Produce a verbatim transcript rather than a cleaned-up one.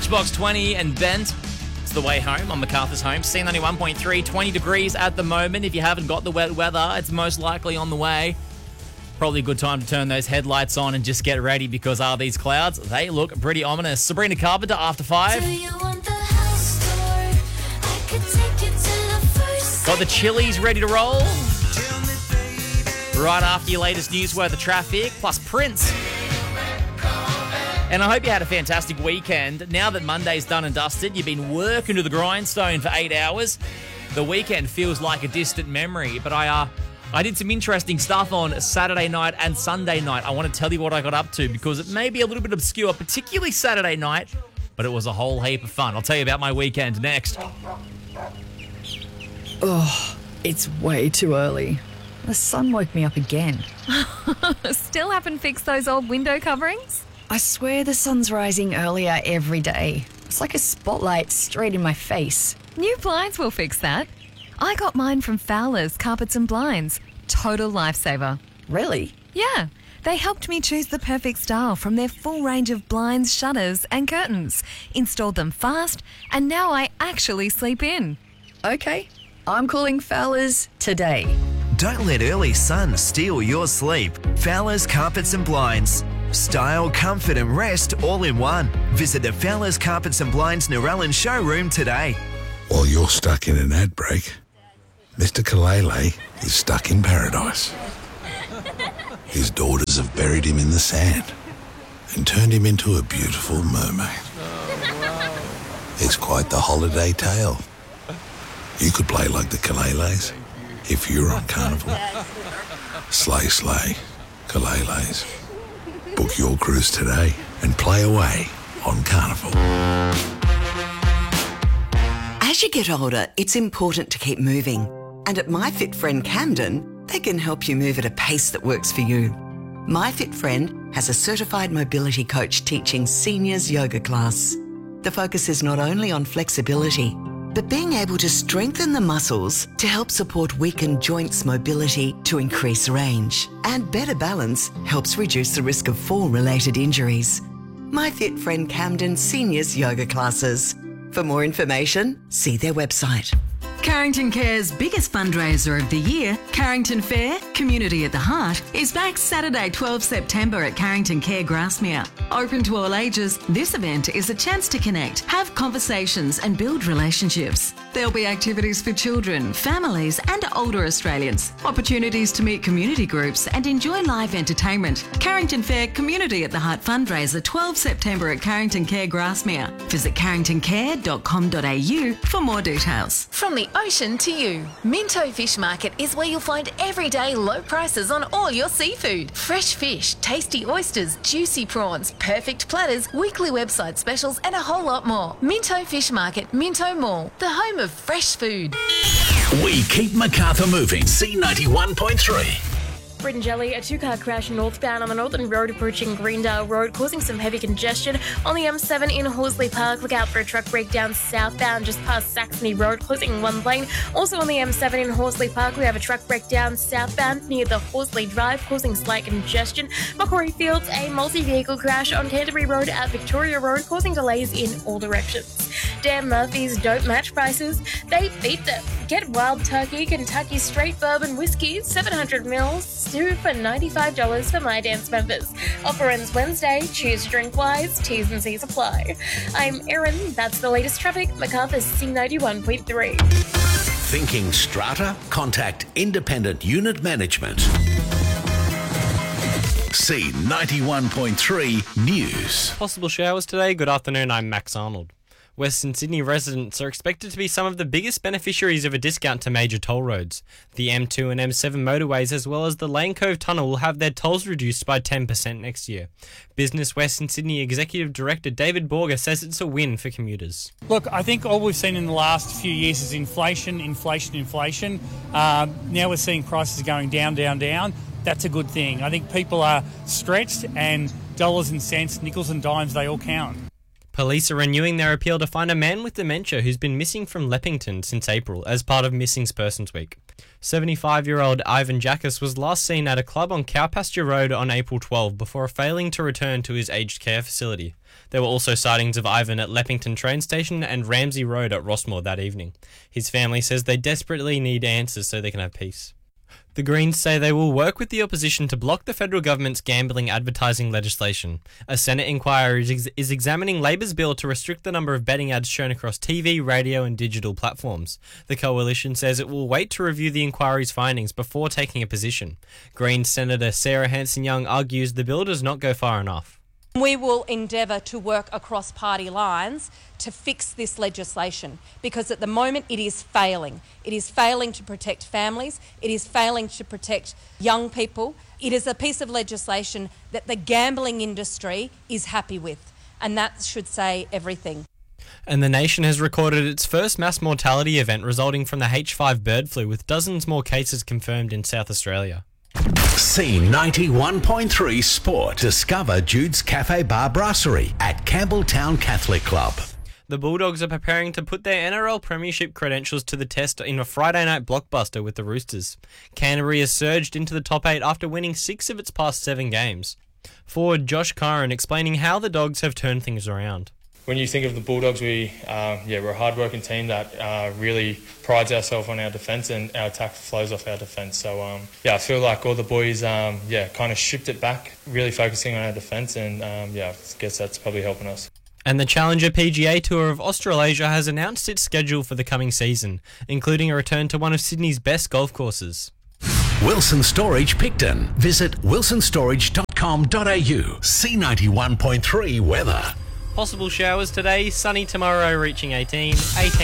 Matchbox twenty and Bent. It's the way home on MacArthur's Home. C ninety-one point three, twenty degrees at the moment. If you haven't got the wet weather, it's most likely on the way. Probably a good time to turn those headlights on and just get ready because are these clouds? They look pretty ominous. Sabrina Carpenter, After Five. Do you want the house tour? I could take you to the first. Got the Chili's ready to roll. Right after your latest news worth of traffic, plus Prince. And I hope you had a fantastic weekend. Now that Monday's done and dusted, you've been working to the grindstone for eight hours. The weekend feels like a distant memory, but I uh, I did some interesting stuff on Saturday night and Sunday night. I want to tell you what I got up to because it may be a little bit obscure, particularly Saturday night, but it was a whole heap of fun. I'll tell you about my weekend next. Oh, it's way too early. The sun woke me up again. Still haven't fixed those old window coverings? I swear the sun's rising earlier every day. It's like a spotlight straight in my face. New blinds will fix that. I got mine from Fowler's Carpets and Blinds. Total lifesaver. Really? Yeah. They helped me choose the perfect style from their full range of blinds, shutters and curtains. Installed them fast and now I actually sleep in. Okay, I'm calling Fowler's today. Don't let early sun steal your sleep. Fowler's Carpets and Blinds. Style, comfort and rest all in one. Visit the Fowler's Carpets and Blinds Narellan showroom today. While you're stuck in an ad break, Mister Kalele is stuck in paradise. His daughters have buried him in the sand and turned him into a beautiful mermaid. It's quite the holiday tale. You could play like the Kaleles if you're on Carnival. Slay, slay, Kaleles. Book your cruise today and play away on Carnival. As you get older, it's important to keep moving. And at MyFitFriend Camden, they can help you move at a pace that works for you. MyFitFriend has a certified mobility coach teaching seniors yoga class. The focus is not only on flexibility, but being able to strengthen the muscles to help support weakened joints mobility to increase range. And better balance helps reduce the risk of fall-related injuries. MyFitFriend Camden Seniors Yoga Classes. For more information, see their website. Carrington Care's biggest fundraiser of the year, Carrington Fair, Community at the Heart, is back Saturday twelfth September at Carrington Care Grasmere. Open to all ages, this event is a chance to connect, have conversations and build relationships. There'll be activities for children, families and older Australians, opportunities to meet community groups and enjoy live entertainment. Carrington Fair, Community at the Heart fundraiser twelfth September at Carrington Care Grasmere. Visit carrington care dot com dot a u for more details. From the ocean to you, Minto Fish Market is where you'll find everyday low prices on all your seafood. Fresh fish, tasty oysters, juicy prawns, perfect platters, weekly website specials and a whole lot more. Minto Fish Market, Minto Mall, the home of fresh food. We keep MacArthur moving. C ninety-one point three. Brit and Jelly, a two-car crash northbound on the Northern Road approaching Greendale Road, causing some heavy congestion on the M seven in Horsley Park. Look out for a truck breakdown southbound just past Saxony Road, closing one lane. Also on the M seven in Horsley Park, we have a truck breakdown southbound near the Horsley Drive, causing slight congestion. Macquarie Fields, a multi-vehicle crash on Canterbury Road at Victoria Road, causing delays in all directions. Dan Murphy's don't match prices, they beat them. Get Wild Turkey Kentucky Straight Bourbon Whiskey, seven hundred mils, two for ninety-five dollars for My Dance members. Offer ends Wednesday. Choose your drink wise. T's and C's apply. I'm Erin. That's the latest traffic. MacArthur's C ninety-one point three. Thinking strata? Contact Independent Unit Management. C ninety-one point three News. Possible showers today. Good afternoon, I'm Max Arnold. Western Sydney residents are expected to be some of the biggest beneficiaries of a discount to major toll roads. The M two and M seven motorways as well as the Lane Cove Tunnel will have their tolls reduced by ten percent next year. Business Western Sydney Executive Director David Borger says it's a win for commuters. Look, I think all we've seen in the last few years is inflation, inflation, inflation. Uh, now we're seeing prices going down, down, down. That's a good thing. I think people are stretched and dollars and cents, nickels and dimes, they all count. Police are renewing their appeal to find a man with dementia who's been missing from Leppington since April as part of Missing Persons Week. seventy-five-year-old Ivan Jackas was last seen at a club on Cowpasture Road on April twelfth before failing to return to his aged care facility. There were also sightings of Ivan at Leppington train station and Ramsey Road at Rossmore that evening. His family says they desperately need answers so they can have peace. The Greens say they will work with the opposition to block the federal government's gambling advertising legislation. A Senate inquiry is, ex- is examining Labor's bill to restrict the number of betting ads shown across T V, radio and digital platforms. The coalition says it will wait to review the inquiry's findings before taking a position. Greens Senator Sarah Hanson-Young argues the bill does not go far enough. We will endeavour to work across party lines to fix this legislation because at the moment it is failing. It is failing to protect families. It is failing to protect young people. It is a piece of legislation that the gambling industry is happy with, and that should say everything. And the nation has recorded its first mass mortality event resulting from the H five bird flu, with dozens more cases confirmed in South Australia. C ninety-one point three Sport. Discover Jude's Cafe Bar Brasserie at Campbelltown Catholic Club. The Bulldogs are preparing to put their N R L Premiership credentials to the test in a Friday night blockbuster with the Roosters. Canterbury has surged into the top eight after winning six of its past seven games. Forward Josh Curran explaining how the Dogs have turned things around. When you think of the Bulldogs, we uh, yeah we're a hard-working team that uh, really prides ourselves on our defence, and our attack flows off our defence. So um, yeah, I feel like all the boys um, yeah kind of shipped it back, really focusing on our defence, and um, yeah, I guess that's probably helping us. And the Challenger P G A Tour of Australasia has announced its schedule for the coming season, including a return to one of Sydney's best golf courses. Wilson Storage Picton. Visit wilson storage dot com dot a u. C ninety-one point three weather. Possible showers today, sunny tomorrow reaching eighteen, eighteen